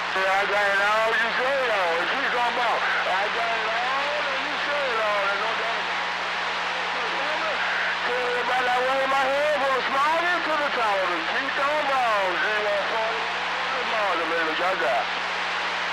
I got it all, you say it all. What you talking about? I got it all, and you say it all. And no doubt about it. Tell everybody I wave my head from smiling to the tower. Keep